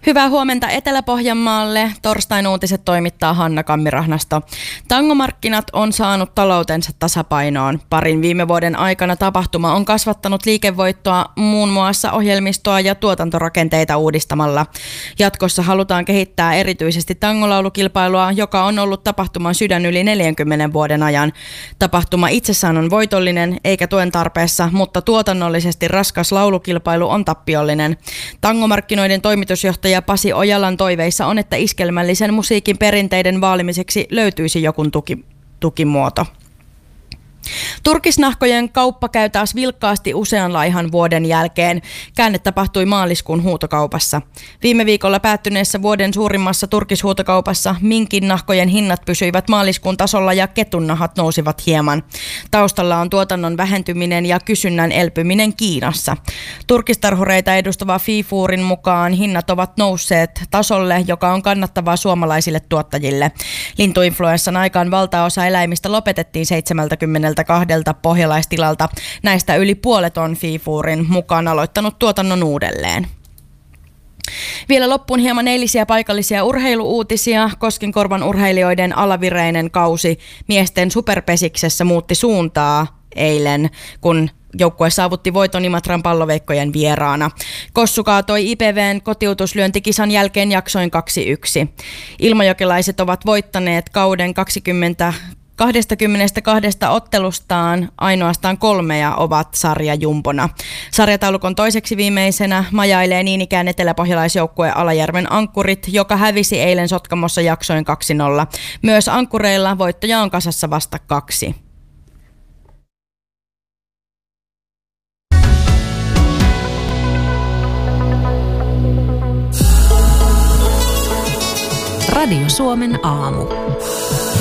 Hyvää huomenta Etelä-Pohjanmaalle. Torstain uutiset toimittaa Hanna Kammirahnasto. Tangomarkkinat on saanut taloutensa tasapainoon. Parin viime vuoden aikana tapahtuma on kasvattanut liikevoittoa muun muassa ohjelmistoa ja tuotantorakenteita uudistamalla. Jatkossa halutaan kehittää erityisesti tangolaulukilpailua, joka on ollut tapahtuman sydän yli 40 vuoden ajan. Tapahtuma itsessään on voitollinen eikä tuen tarpeessa, mutta tuotannollisesti raskas laulukilpailu on tappiollinen. Tangomarkkinoiden toimitusjohtaja Pasi Ojalan toiveissa on, että iskelmällisen musiikin perinteiden vaalimiseksi löytyisi joku tukimuoto. Turkisnahkojen kauppa käy taas vilkkaasti usean laihan vuoden jälkeen. Käänne tapahtui maaliskuun huutokaupassa. Viime viikolla päättyneessä vuoden suurimmassa turkishuutokaupassa minkinnahkojen hinnat pysyivät maaliskuun tasolla ja ketunnahat nousivat hieman. Taustalla on tuotannon vähentyminen ja kysynnän elpyminen Kiinassa. Turkistarhureita edustava FIFURin mukaan hinnat ovat nousseet tasolle, joka on kannattavaa suomalaisille tuottajille. Lintuinfluenssan aikaan valtaosa eläimistä lopetettiin 72 pohjalaistilalta. Näistä yli puolet on FIFURin mukaan aloittanut tuotannon uudelleen. Vielä loppuun hieman eilisiä paikallisia urheiluuutisia. Koskenkorvan urheilijoiden alavireinen kausi miesten superpesiksessä muutti suuntaa eilen, kun joukkue saavutti voiton Imatran palloveikkojen vieraana. Kossu kaatoi IPV:n kotiutuslyöntikisan jälkeen jaksoin 2-1. Ilmajokelaiset ovat voittaneet kauden 22 ottelustaan ainoastaan 3 ja ovat sarjajumpona. Sarjataulukon toiseksi viimeisenä majailee niin ikään eteläpohjalaisjoukkue Alajärven Ankkurit, joka hävisi eilen Sotkamossa jaksoin 2-0. Myös Ankkureilla voittoja on kasassa vasta 2. Radio Suomen aamu.